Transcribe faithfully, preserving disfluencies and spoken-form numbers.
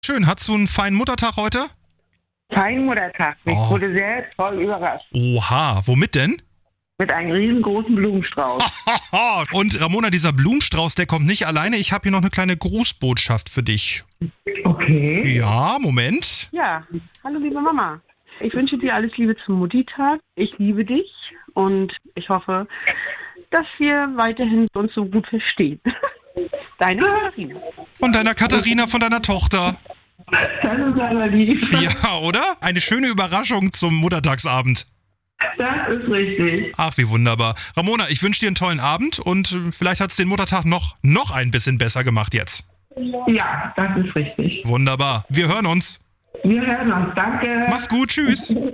Schön, hattest du einen feinen Muttertag heute? Kein Muttertag. Ich Oh. wurde sehr toll überrascht. Oha, womit denn? Mit einem riesengroßen Blumenstrauß. Und Ramona, dieser Blumenstrauß, der kommt nicht alleine. Ich habe hier noch eine kleine Grußbotschaft für dich. Okay. Ja, Moment. Ja, hallo liebe Mama. Ich wünsche dir alles Liebe zum Mutti-Tag. Ich liebe dich und ich hoffe, dass wir weiterhin uns so gut verstehen. Deine Katharina. Von deiner Katharina, von deiner Tochter. Hallo Sarah lieb. Ja, oder? Eine schöne Überraschung zum Muttertagsabend. Das ist richtig. Ach, wie wunderbar. Ramona, ich wünsche dir einen tollen Abend und äh, vielleicht hat es den Muttertag noch, noch ein bisschen besser gemacht jetzt. Ja, das ist richtig. Wunderbar. Wir hören uns. Wir hören uns. Danke. Mach's gut. Tschüss.